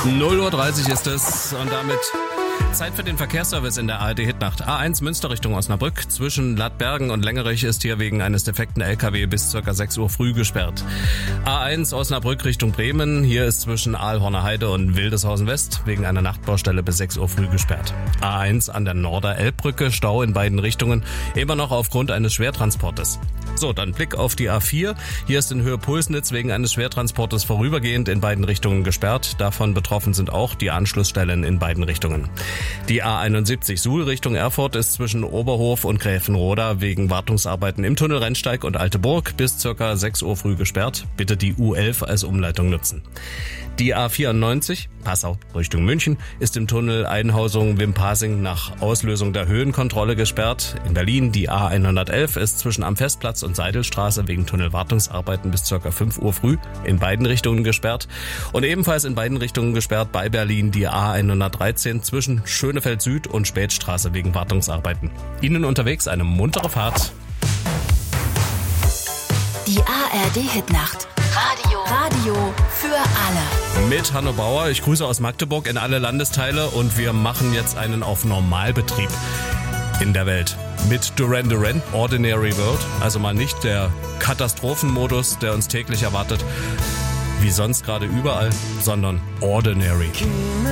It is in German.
0:30 Uhr ist es und damit Zeit für den Verkehrsservice in der ARD-Hitnacht. A1 Münster Richtung Osnabrück. Zwischen Lattbergen und Längerich ist hier wegen eines defekten LKW bis ca. 6 Uhr früh gesperrt. A1 Osnabrück Richtung Bremen. Hier ist zwischen Aalhorner Heide und Wildeshausen West wegen einer Nachtbaustelle bis 6 Uhr früh gesperrt. A1 an der Norder-Elbbrücke. Stau in beiden Richtungen. Immer noch aufgrund eines Schwertransportes. So, dann Blick auf die A4. Hier ist in Höhe Pulsnitz wegen eines Schwertransportes vorübergehend in beiden Richtungen gesperrt. Davon betroffen sind auch die Anschlussstellen in beiden Richtungen. Die A71 Suhl Richtung Erfurt ist zwischen Oberhof und Gräfenroda wegen Wartungsarbeiten im Tunnel Rennsteig und Alteburg bis ca. 6 Uhr früh gesperrt. Bitte die U11 als Umleitung nutzen. Die A94 Passau Richtung München ist im Tunnel Einhausung Wimpasing nach Auslösung der Höhenkontrolle gesperrt. In Berlin die A111 ist zwischen am Festplatz und Seidelstraße wegen Tunnelwartungsarbeiten bis ca. 5 Uhr früh in beiden Richtungen gesperrt. Und ebenfalls in beiden Richtungen gesperrt bei Berlin die A113 zwischen Schönefeld Süd und Spätstraße wegen Wartungsarbeiten. Ihnen unterwegs eine muntere Fahrt. Die ARD-Hitnacht. Radio für alle. Mit Hanno Bauer. Ich grüße aus Magdeburg in alle Landesteile und wir machen jetzt einen auf Normalbetrieb in der Welt. Mit Duran Duran, Ordinary World. Also mal nicht der Katastrophenmodus, der uns täglich erwartet, wie sonst gerade überall, sondern Ordinary.